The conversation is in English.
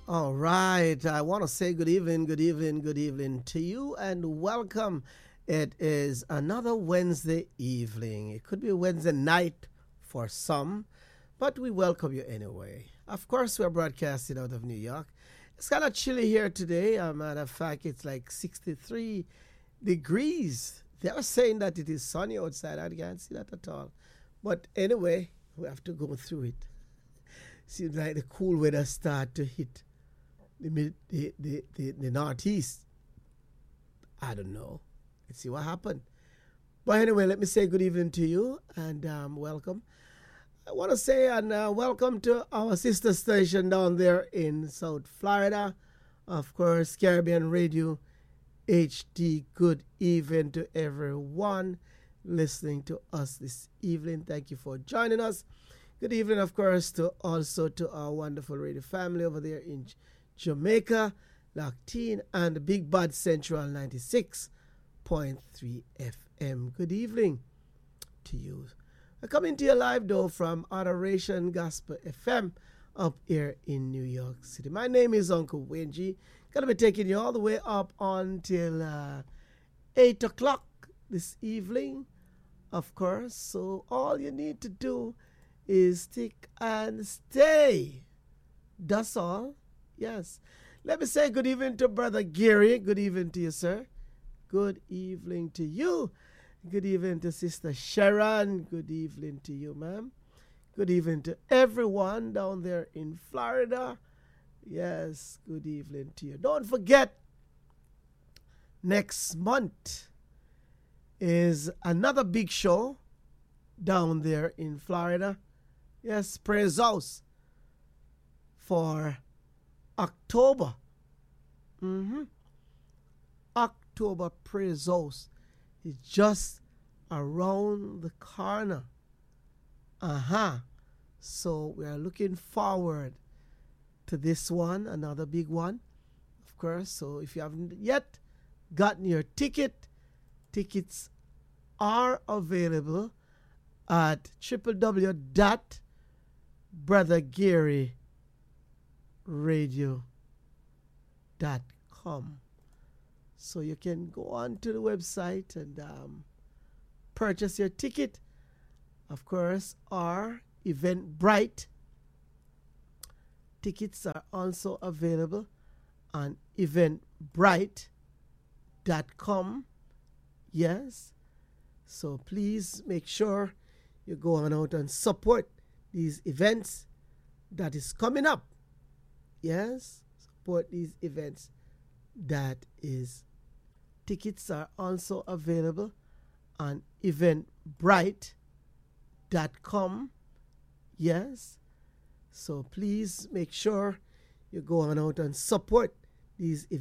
All right. I want to say good evening, good evening, good evening to you and welcome. It is another Wednesday evening. It could be a Wednesday night for some, but we welcome you anyway. Of course, we're broadcasting out of New York. It's kind of chilly here today. As a matter of fact, it's like 63 degrees. They are saying that it is sunny outside. I can't see that at all. But anyway, we have to go through it. Seems like the cool weather start to hit the northeast. I don't know. Let's see what happened. But anyway, let me say good evening to you and welcome. I want to say welcome to our sister station down there in South Florida. Of course, Caribbean Radio HD. Good evening to everyone listening to us this evening. Thank you for joining us. Good evening, of course, to our wonderful radio family over there in Jamaica, Lockteen, and Big Bad Central 96.3 FM. Good evening to you. I'm coming to you live, though, from Adoration Gospel FM up here in New York City. My name is Uncle Wayne G. Going to be taking you all the way up until 8 o'clock this evening, of course. So all you need to do is stick and stay. That's all. Yes. Let me say good evening to Brother Gary. Good evening to you, sir. Good evening to you. Good evening to Sister Sharon. Good evening to you, ma'am. Good evening to everyone down there in Florida. Yes, good evening to you. Don't forget, next month is another big show down there in Florida. Yes, Praise House for October. October Praise House is just around the corner. So we are looking forward to this one, another big one, of course. So if you haven't yet gotten your tickets are available at www.brothergaryradio.com. So you can go on to the website and purchase your ticket, of course, or Eventbrite. Tickets are also available on eventbrite.com. Yes. So please make sure you go on out and support these events that is coming up. Yes. Support these events that is. Tickets are also available on eventbrite.com. Yes. So please make sure you go on out and support these events.